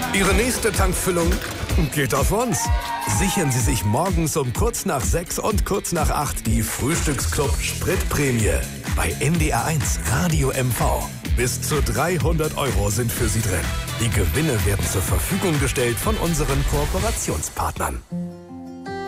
Ihre nächste Tankfüllung geht auf uns. Sichern Sie sich morgens um kurz nach 6 und kurz nach 8 die Frühstücksclub Spritprämie bei NDR1 Radio MV. Bis zu 300 € sind für Sie drin. Die Gewinne werden zur Verfügung gestellt von unseren Kooperationspartnern.